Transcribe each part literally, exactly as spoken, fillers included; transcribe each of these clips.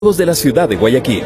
de la ciudad de Guayaquil.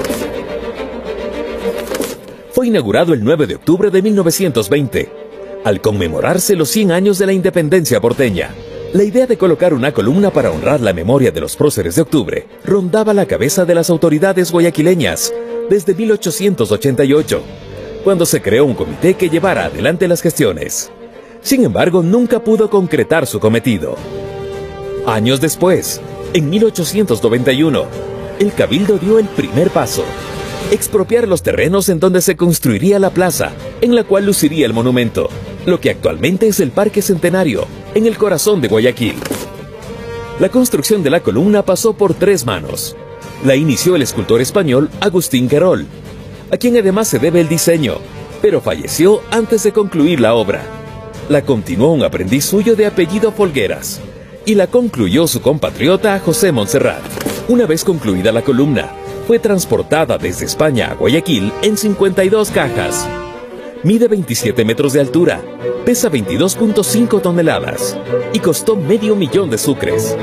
Fue inaugurado el nueve de octubre de mil novecientos veinte, al conmemorarse los cien años de la independencia porteña. La idea de colocar una columna para honrar la memoria de los próceres de octubre rondaba la cabeza de las autoridades guayaquileñas desde mil ochocientos ochenta y ocho, cuando se creó un comité que llevara adelante las gestiones. Sin embargo, nunca pudo concretar su cometido. Años después, en mil ochocientos noventa y uno, el Cabildo dio el primer paso: expropiar los terrenos en donde se construiría la plaza, en la cual luciría el monumento, lo que actualmente es el Parque Centenario, en el corazón de Guayaquil. La construcción de la columna pasó por tres manos. La inició el escultor español Agustín Querol, a quien además se debe el diseño, pero falleció antes de concluir la obra. La continuó un aprendiz suyo de apellido Folgueras, y la concluyó su compatriota José Montserrat. Una vez concluida la columna, fue transportada desde España a Guayaquil en cincuenta y dos cajas. Mide veintisiete metros de altura, pesa veintidós punto cinco toneladas y costó medio millón de sucres.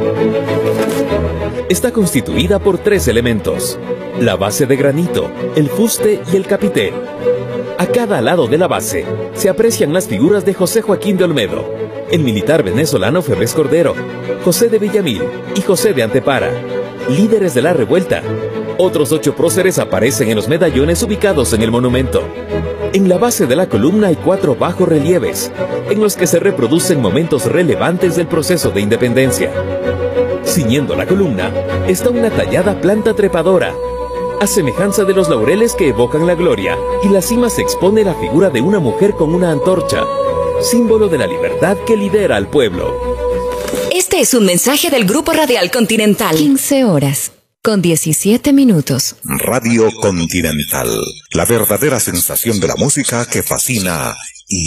Está constituida por tres elementos: la base de granito, el fuste y el capitel. A cada lado de la base se aprecian las figuras de José Joaquín de Olmedo, el militar venezolano Ferrés Cordero, José de Villamil y José de Antepara, líderes de la revuelta. Otros ocho próceres aparecen en los medallones ubicados en el monumento. En la base de la columna hay cuatro bajorrelieves, en los que se reproducen momentos relevantes del proceso de independencia. Ciñendo la columna está una tallada planta trepadora, a semejanza de los laureles que evocan la gloria, y la cima se expone la figura de una mujer con una antorcha, símbolo de la libertad que lidera al pueblo. Este es un mensaje del Grupo Radial Continental. quince horas con diecisiete minutos. Radio Continental, la verdadera sensación de la música que fascina y